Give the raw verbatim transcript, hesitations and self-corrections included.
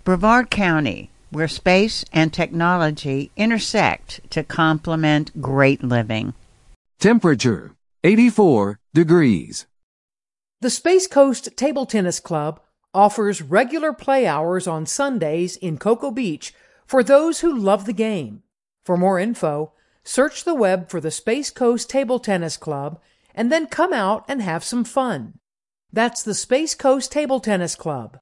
Brevard County, where space and technology intersect to complement great living. Temperature, eighty-four degrees. The Space Coast Table Tennis Club offers regular play hours on Sundays in Cocoa Beach for those who love the game. For more info, search the web for the Space Coast Table Tennis Club and then come out and have some fun. That's the Space Coast Table Tennis Club.